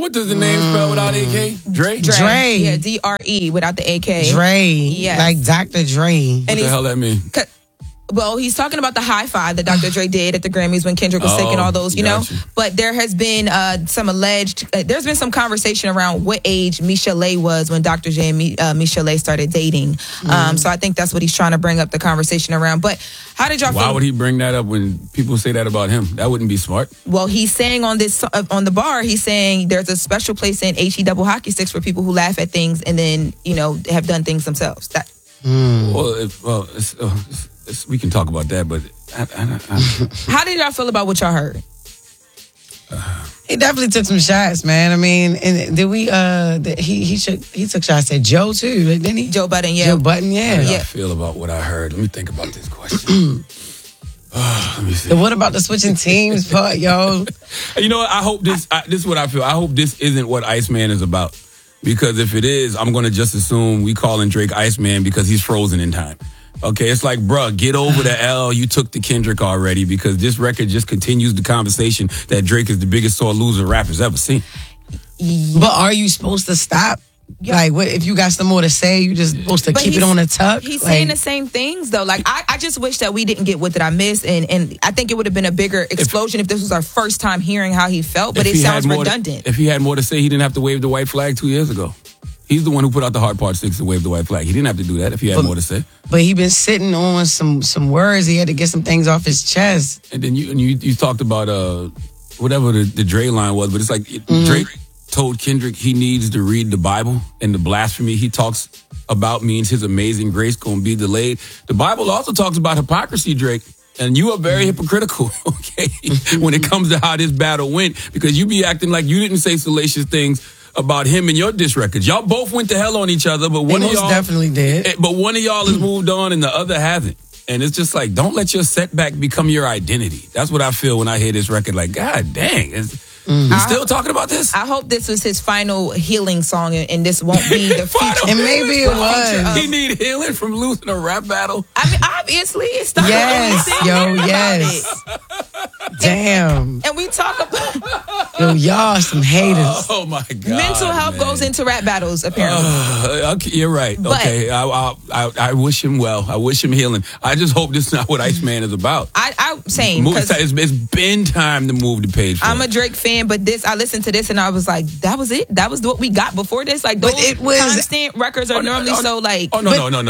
what does the name spell without AK? Dre? Dre. Yeah, D-R-E without the AK. Dre. Yes. Like Dr. Dre. What the hell that mean? Well, he's talking about the high five that Dr. Dre did at the Grammys when Kendrick was sick and all those, you know. But there has been there's been some conversation around what age Michel'le was when Dr. J and Michel'le started dating. So I think that's what he's trying to bring up the conversation around. But how did y'all feel? Why would he bring that up when people say that about him? That wouldn't be smart. Well, he's saying on the bar, he's saying there's a special place in HE double hockey sticks for people who laugh at things and then, you know, have done things themselves. We can talk about that, but how did y'all feel about what y'all heard? He definitely took some shots, man. I mean, and did we? He took shots at Joe too, didn't he? Joe Budden, yeah. Joe Budden, yeah. How do I feel about what I heard? Let me think about this question. Let me see. What about the switching teams part, yo? You know what? I hope this is what I feel. I hope this isn't what Iceman is about. Because if it is, I'm going to just assume we calling Drake Iceman because he's frozen in time. Okay, it's like, bruh, get over the L. You took the Kendrick already because this record just continues the conversation that Drake is the biggest sore loser rappers ever seen. But are you supposed to stop? Yeah. Like, what if you got some more to say? You just supposed to keep it on the tuck? He's saying the same things, though. Like, I just wish that we didn't get What Did I Miss? And I think it would have been a bigger explosion if this was our first time hearing how he felt, but it sounds redundant. If he had more to say, he didn't have to wave the white flag 2 years ago. He's the one who put out the Hard Part 6 and waved the white flag. He didn't have to do that if he had more to say. But he been sitting on some words. He had to get some things off his chest. And then you talked about whatever the Dre line was, but it's like Drake told Kendrick he needs to read the Bible, and the blasphemy he talks about means his amazing grace gonna be delayed. The Bible also talks about hypocrisy, Drake. And you are very hypocritical, okay, when it comes to how this battle went, because you be acting like you didn't say salacious things about him and your diss records. Y'all both went to hell on each other, but one of y'all definitely did. But one of y'all has moved on and the other hasn't. And it's just like, don't let your setback become your identity. That's what I feel when I hear this record. Like, God dang, you still talking about this? I hope this was his final healing song, and this won't be the future. And maybe it was. He need healing from losing a rap battle. I mean, obviously, it's starting. Yes. Damn. And we talk about y'all some haters. Oh my God. Mental health goes into rap battles, apparently. Okay, you're right. But, okay, I wish him well. I wish him healing. I just hope this is not what Iceman is about. Same. It's been time to move the page. I'm a Drake fan, but I listened to this and I was like, that was it. That was what we got before this. Like, those constant records are normally so like. Oh no.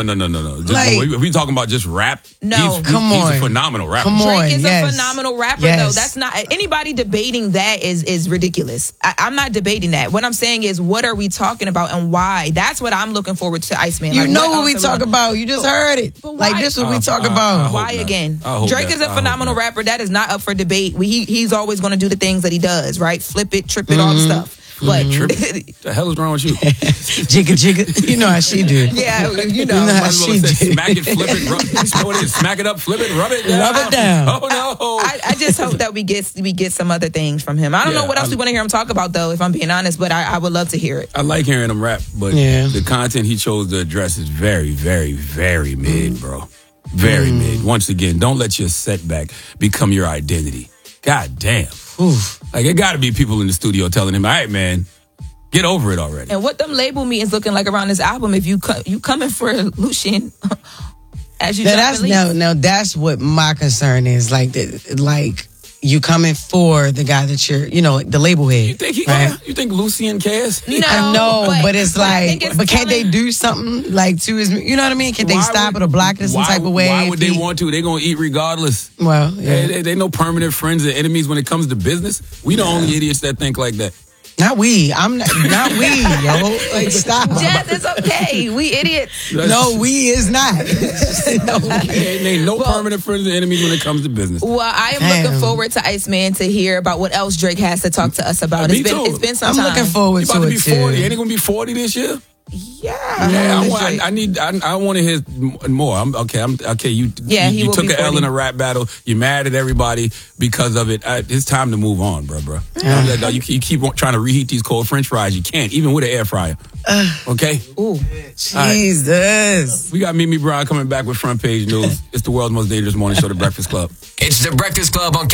If we talking about just rap, no, he's a phenomenal rapper. Drake is a phenomenal rapper, though. That's not anybody debating that is ridiculous. I'm not debating that. What I'm saying is, what are we talking about and why? That's what I'm looking forward to Iceman. You know what we talk about. You just heard it. Like, this is what we talk about. Why again? Drake is a phenomenal rapper. That is not up for debate. He's always going to do the things that he does, right? Flip it, trip it, all the stuff. But the hell is wrong with you? Jigga. You know how she do. Yeah, you know how she do. Smack it, flip it, rub it. Smack it up, flip it, rub it down. Oh no! I just hope that we get some other things from him. I don't know what else we want to hear him talk about, though, if I'm being honest, but I would love to hear it. I like hearing him rap, but the content he chose to address is very, very, very mid, bro. Very mid. Once again, don't let your setback become your identity. God damn. Oof. Like, it got to be people in the studio telling him, all right, man, get over it already. And what them label meetings looking like around this album, if you coming for Lucian, as you now that's what my concern is. Like you coming for the guy that you're, the label head. You think you think Lucian cares? No, I know, but it's like, but can't they do something like to his, you know what I mean? Can they stop it or block it in some type of way? Why would they want to? They're going to eat regardless. Well, yeah. They no permanent friends or enemies when it comes to business. We the only idiots that think like that. Not we. I'm not we, yo. Like, stop. Jazz, it's okay. We idiots. No, we is not. Ain't no permanent friends or enemies when it comes to business. Well, I am looking forward to Iceman to hear about what else Drake has to talk to us about. It's been some time. I'm looking forward to it, be 40. Ain't he going to be 40 this year? Yeah. I want to hear more. You took an L in a rap battle. You're mad at everybody because of it. It's time to move on, bro. Yeah. You keep trying to reheat these cold French fries. You can't, even with an air fryer. Okay? Ooh. Jesus. Right. We got Mimi Brown coming back with Front Page News. It's the world's most dangerous morning show, The Breakfast Club. It's The Breakfast Club on